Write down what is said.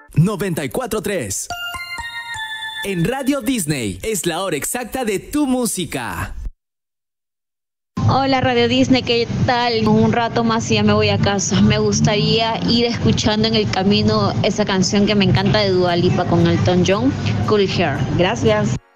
94.3. En Radio Disney es la hora exacta de tu música. Hola Radio Disney, ¿qué tal? Un rato más y ya me voy a casa. Me gustaría ir escuchando en el camino esa canción que me encanta de Dua Lipa con Elton John, Cool Hair. Gracias.